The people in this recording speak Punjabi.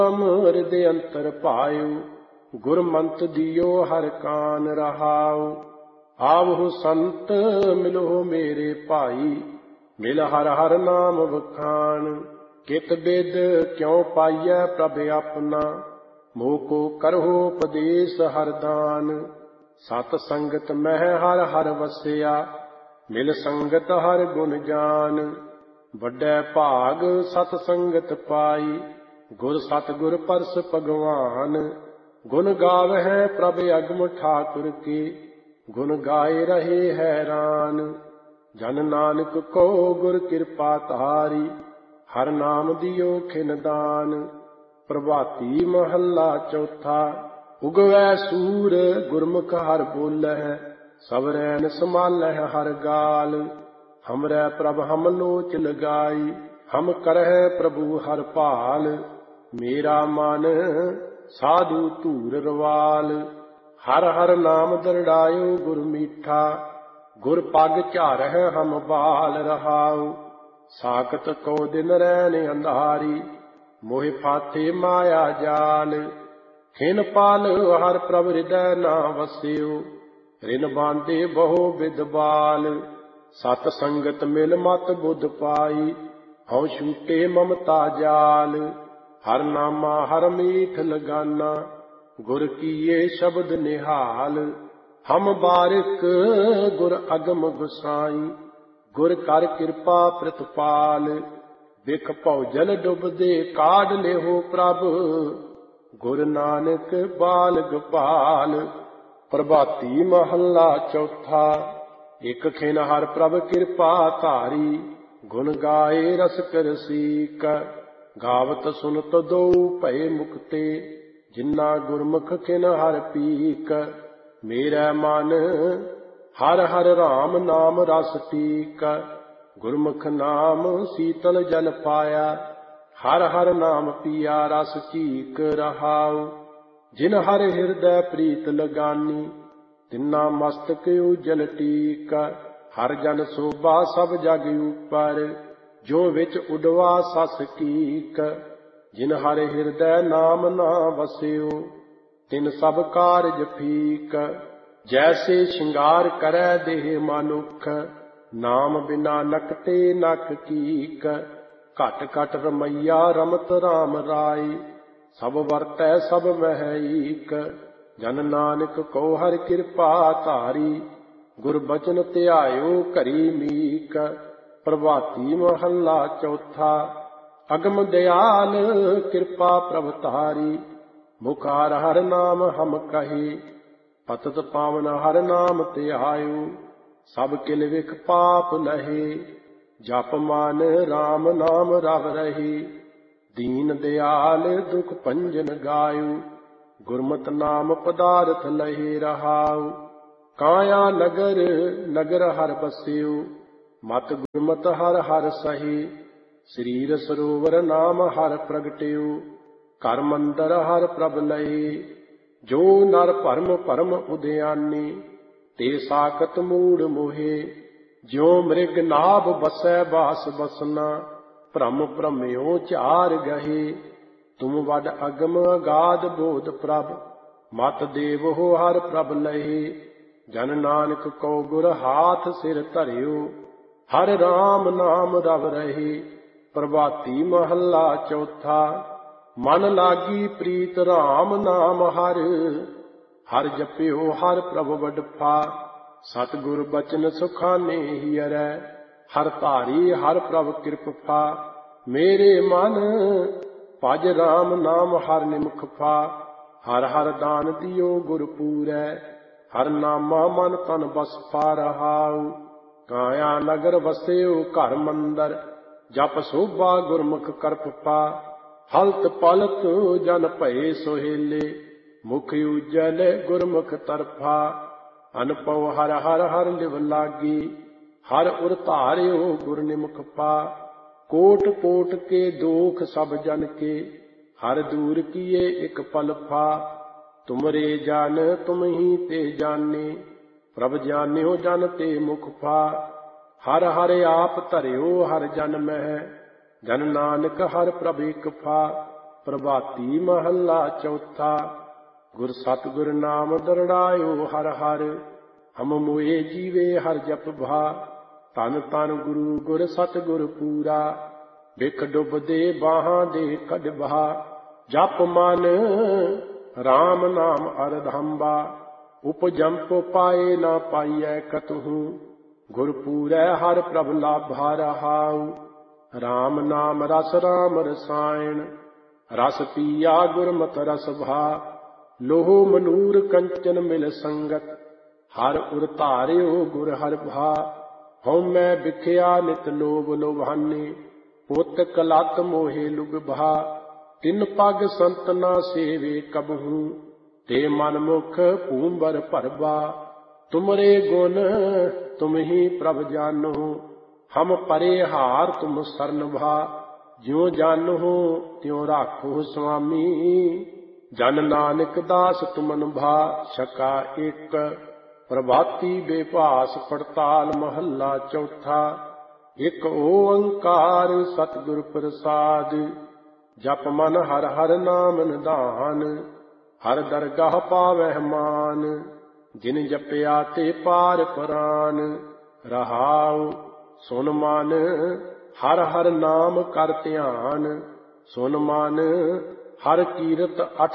ਹਿਰਦੇ ਅੰਤਰ ਭਾਇਓ, ਗੁਰਮੰਤ ਦਿਓ ਹਰ ਕਾਨ ਰਹਾਉ। ਆਵਹੁ ਸੰਤ ਮਿਲੋ ਮੇਰੇ ਭਾਈ, ਮਿਲ ਹਰ ਹਰ ਨਾਮ ਵਖਾਣ। ਕਿਤ ਬਿਦ ਕਿਉ ਪਾਈਐ ਪ੍ਰਭ ਆਪਣਾ, ਮੋਹ ਕੋ ਕਰਹੁ ਉਪਦੇਸ ਹਰ ਦਾਨ। ਸਤ ਸੰਗਤ ਮਹਿ ਹਰ ਹਰ ਵਸਿਆ, ਮਿਲ ਸੰਗਤ ਹਰ ਗੁਣ ਜਾਨ। ਵੱਡੈ ਭਾਗ ਸਤ ਸੰਗਤ ਪਾਈ, ਗੁਰ ਸਤਿਗੁਰ ਪਰਸ ਭਗਵਾਨ। ਗੁਣ ਗਾਵਹਿ ਪ੍ਰਭ ਅਗਮ ਠਾਕੁਰ ਕੀ, ਗੁਣ ਗਾਏ ਰਹੇ ਹੈਰਾਨ। ਜਨ ਨਾਨਕ ਕੋ ਗੁਰ ਕਿਰਪਾ ਧਾਰੀ, ਹਰ ਨਾਮ ਦਿਓ ਖਿਨ ਦਾਨ। ਪ੍ਰਭਾਤੀ ਮਹੱਲਾ ਚੌਥਾ। ਉਗਵੈ ਸੂਰ ਗੁਰਮੁਖ ਹਰ ਬੋਲਹਿ, ਸਭ ਰੈਨ ਸੰਭਾਲਹਿ ਹਰ ਗਾਲ। ਹਮਰੈ ਪ੍ਰਭ ਹਮ ਲੋਚ ਲਗਾਈ, ਹਮ ਕਰਹਿ ਪ੍ਰਭੂ ਹਰ ਭਾਲ। ਮੇਰਾ ਮਨ ਸਾਧੂ ਧੂਰ ਰਵਾਲ, ਹਰ ਹਰ ਨਾਮ ਦਰੜਾਇਓ ਗੁਰ ਮੀਠਾ। ਗੁਰ ਪਗ ਝਾਰਹਿ ਹਮ ਬਾਲ ਰਹਾਉ। ਸਾਖਤ ਕੋ ਦਿਨ ਰੈਨ ਅੰਧਾਰੀ, ਮੋਹਿ ਫਾਥੇ ਮਾਇਆ ਜਾਲ। ਖਿਨ ਪਾਲ ਹਰ ਪ੍ਰਭ ਹਿਰਦੈ ਨਾ ਵਸਿਓ, ਰਿਨ ਬਾਂਧੇ ਬਹੁ ਬਿਦ ਬਾਲ। ਸਤ ਸੰਗਤ ਮਿਲ ਮਤ ਬੁੱਧ ਪਾਈ, ਹਉ ਛੂਟੇ ਮਮਤਾ ਜਾਲ। ਹਰ ਨਾਮਾ ਹਰ ਮੀਠ ਲਗਾਨਾ, ਗੁਰ ਕੀਏ ਸ਼ਬਦ ਨਿਹਾਲ। ਹਮ ਬਾਰਿਕ ਗੁਰ ਅਗਮ ਗੁਸਾਈ, ਗੁਰ ਕਰ ਕਿਰਪਾ ਪ੍ਰਤਪਾਲ। ਬਿਖ ਭਉ ਜਲ ਡੁਬਦੇ ਕਾਢ ਲਿਹੋ ਪ੍ਰਭ, ਗੁਰ ਨਾਨਕ ਬਾਲ ਗੋਪਾਲ। ਪ੍ਰਭਾਤੀ ਮਹੱਲਾ ਚੌਥਾ। ਇਕ ਖਿਨ ਹਰ ਪ੍ਰਭ ਕਿਰਪਾ ਧਾਰੀ, ਗੁਣ ਗਾਏ ਰਸਕ ਰਸੀਕ। ਗਾਵਤ ਸੁਨਤ ਦਉ ਭਏ ਮੁਕਤੇ, ਜਿਨਾ ਗੁਰਮੁਖ ਖਿਨ ਹਰ ਪੀਕ। ਮੇਰਾ ਮਨ ਹਰ ਹਰ ਰਾਮ ਨਾਮ ਰਸ ਟੀਕ। ਗੁਰਮੁਖ ਨਾਮ ਸੀਤਲ ਜਲ ਪਾਇਆ, ਹਰ ਹਰ ਨਾਮ ਪੀਆ ਰਸ ਚੀਕ ਰਹਾਉ। ਜਿਨ ਹਰ ਹਿਰਦੈ ਪ੍ਰੀਤ ਲਗਾਨੀ, ਤਿਨਾ ਮਸਤਕ ਉਜਲ ਟੀਕ। ਹਰ ਜਨ ਸੋਭਾ ਸਭ ਜਗ ਉਪਰ, ਜੋ ਵਿੱਚ ਉਡਵਾ ਸਸ ਕੀਕ। ਜਿਨ ਹਰ ਹਿਰਦੈ ਨਾਮ ਨਾ ਵਸਿਓ, ਤਿਨ ਸਭ ਕਾਰਜ ਫੀਕ। ਜੈਸੇ ਸ਼ਿੰਗਾਰ ਕਰੈ ਦੇਹ ਮਨੁਖ, ਨਾਮ ਬਿਨਾ ਨਕਟੇ ਨਕ ਕੀਕ। ਘਟ ਘਟ ਰਮਈਆ ਰਮਤ ਰਾਮ ਰਾਈ, ਸਭ ਵਰਤੈ ਸਭ ਮਹਿ ਈਕ। ਜਨ ਨਾਨਕ ਕੋ ਹਰਿ ਕਿਰਪਾ ਧਾਰੀ, ਗੁਰ ਬਚਨ ਧਿਆਇਓ ਘਰੀ ਮੀਕ। ਪ੍ਰਭਾਤੀ ਮਹੱਲਾ ਚੌਥਾ। ਅਗਮ ਦਿਆਲ ਕਿਰਪਾ ਪ੍ਰਭ ਧਾਰੀ, ਮੁਖਾਰ ਹਰ ਨਾਮ ਹਮ ਕਹੀ। ਪਤਿਤ ਪਾਵਨ ਹਰ ਨਾਮ ਧਿਆਇਓ, ਸਭ ਕਿਲ ਵਿਖ ਪਾਪ ਲਹੇ। ਜਪ ਮਨ ਰਾਮ ਨਾਮ ਰਵ ਰਹੀ, ਦੀਨ ਦਿਆਲ ਦੁਖ ਭੰਜਨ ਗਾਇਓ। ਗੁਰਮਤਿ ਨਾਮ ਪਦਾਰਥ ਲਹੇ ਰਹਾਉ। ਕਾਇਆ ਨਗਰ ਨਗਰ ਹਰ ਬਸਿਓ, ਮਤ ਗੁਰਮਤਿ ਹਰ ਹਰ ਸਹੀ। ਸਰੀਰ ਸਰੋਵਰ ਨਾਮ ਹਰ ਪ੍ਰਗਟਿਓ, ਘਰ ਮੰਦਰ ਹਰ ਪ੍ਰਭ ਲਹੀ। ਜੋ ਨਰ ਭਰਮ ਭਰਮ ਉਦਿਆਨੀ, ਤੇ ਸਾਖਤ ਮੂੜ ਮੋਹੇ। ਜਿਉ ਮ੍ਰਿਗ ਨਾਭ ਬਸੈ ਬਾਸ ਬਸਨਾ, ਭ੍ਰਮ ਭ੍ਰਮਿਓ ਝਾਰ ਗਹੇ। ਤੁਮ ਵੱਡ ਅਗਮ ਅਗਾਧ ਬੋਧ ਪ੍ਰਭ, ਮਤ ਦੇਵੋ ਹਰ ਪ੍ਰਭ ਲਹੇ। ਜਨ ਨਾਨਕ ਕੋ ਗੁਰ ਹਾਥ ਸਿਰ ਧਰਿਓ, ਹਰ ਰਾਮ ਨਾਮ ਰਵ ਰਹੇ। ਪ੍ਰਭਾਤੀ ਮਹੱਲਾ ਚੌਥਾ। ਮਨ ਲਾਗੀ ਪ੍ਰੀਤ ਰਾਮ ਨਾਮ ਹਰ, ਹਰ ਜਪਿਓ ਹਰ ਪ੍ਰਭ ਵਡਫਾ। ਸਤਿਗੁਰ ਬਚਨ ਸੁਖਾਨੇ ਹੀਰੈ, ਹਰ ਧਾਰੀ ਹਰ ਪ੍ਰਭ ਕਿਰਪਾ। ਮੇਰੇ ਮਨ ਭਜ ਰਾਮ ਨਾਮ ਹਰ ਨਿਮਖ ਫਾ, ਹਰ ਹਰ ਦਾਨ ਦਿਓ ਗੁਰ ਪੂਰੈ। ਹਰ ਨਾਮਾ ਮਨ ਤਨ ਬਸ ਪਾ ਰਹਾਉ। ਕਾਇਆ ਨਗਰ ਵਸਿਓ ਘਰ ਮੰਦਰ, ਜਪ ਸੋਭਾ ਗੁਰਮੁਖ ਕਰਪ ਪਾ। ਹਲਤ ਪਲਤ ਜਨ ਭਏ ਸੁਹੇਲੇ, ਮੁਖ ਉਜਲ ਗੁਰਮੁਖ ਤਰਫਾ। ਅਨਪਉ ਹਰ ਹਰ ਹਰ ਲਿਵ ਲਾਗੀ, ਹਰ ਉਰ ਧਾਰਿਓ ਗੁਰ ਨਿਮਖ ਪਾ। ਕੋਟ ਕੋਟ ਕੇ ਦੋਖ ਸਭ ਜਨ ਕੇ, ਹਰ ਦੂਰ ਕੀਏ ਇਕ ਪਲ ਫਾ। ਤੁਮਰੇ ਜਨ ਤੁਮ ਹੀ ਤੇ ਜਾਨੇ, ਪ੍ਰਭ ਜਾਣਿਓ ਜਨ ਤੇ ਮੁਖ ਫਾ। ਹਰ ਹਰ ਆਪ ਧਰਿਓ ਹਰ ਜਨ ਮਹਿ, ਜਨ ਨਾਨਕ ਹਰ ਪ੍ਰਭ ਇਕ ਫਾ। ਪ੍ਰਭਾਤੀ ਮਹੱਲਾ ਚੌਥਾ। ਗੁਰ ਸਤਿਗੁਰ ਨਾਮ ਦਰੜਾਇਓ ਹਰ ਹਰ, ਹਮ ਮੋਏ ਜੀਵੇ ਹਰ ਜਪ ਭਾ। ਧੰਨ ਧੰਨ ਗੁਰੂ ਗੁਰ ਸਤਿਗੁਰ ਪੂਰਾ, ਬਿਖ ਡੁੱਬਦੇ ਬਾਹਾਂ ਦੇ ਕੱਢ ਬਹਾ। ਜਪ ਮਨ ਰਾਮ ਨਾਮ ਅਰਧੰਬਾ, ਉਪਜੰਪ ਪਾਏ ਨਾ ਪਾਈਐ ਕਤਹੂ। ਗੁਰ ਪੂਰੈ ਹਰ ਪ੍ਰਭ ਲਾਭਾ ਰਹਾਉ, ਰਾਮ ਨਾਮ ਰਸ ਰਾਮ ਰਸਾਇਣ। ਰਸ ਪੀਆ ਗੁਰਮਤਿ ਰਸ ਭਾ, ਲੋਹੁ ਮਨੂਰ ਕੰਚਨ ਮਿਲ ਸੰਗਤ। ਹਰ ਉਰ ਧਾਰਿਓ ਗੁਰ ਹਰਿ ਭਾ, ਹਉਮੈ ਵਿਖਿਆ ਨਿਤ ਲੋਭ ਲੋਭਾਨੇ। ਪੁੱਤ ਕਲਤ ਮੋਹਿ ਲੁਗ ਭਾ, ਤਿਨ ਪਗ ਸੰਤ ਨਾ ਸੇਵੇ ਕਬਹੂ। ਤੇ ਮਨ ਮੁਖ ਭੂੰਬਰ ਭਰਬਾ, ਤੁਮਰੇ ਗੁਣ ਤੁਮ ਹੀ ਪ੍ਰਭ ਜਾਨੋ। ਹਮ ਪਰੇ ਹਾਰ ਤੁਮ ਸਰਨ ਭਾ, ਜਿਉ ਜਾਨੋ ਤਿਉ ਰਾਖੋ ਸੁਆਮੀ। ਜਨ ਨਾਨਕ ਦਾਸ ਤੁਮਨ ਭਾ, ਛਕਾ ਇੱਕ। ਪ੍ਰਭਾਤੀ ਬੇਭਾਸ ਪੜਤਾਲ ਮਹੱਲਾ ਚੌਥਾ। ਇੱਕ ਓੰਕਾਰ ਸਤਿਗੁਰ ਪ੍ਰਸਾਦਿ, ਜਪ ਮਨ ਹਰ ਹਰ ਨਾਮ ਨਿਧਾਨ। ਹਰ ਦਰਗਾਹ ਪਾਵਹਿ ਮਾਨ, ਜਿਨ ਜਪਿਆ ਤੇ ਪਾਰ ਪਰਾਨ। ਰਹਾਉ ਸੁਨ ਮਨ ਹਰ ਹਰ ਨਾਮ ਕਰ ਧਿਆਨ, ਸੁਨ ਮਨ ਹਰ ਕੀਰਤ ਅਠ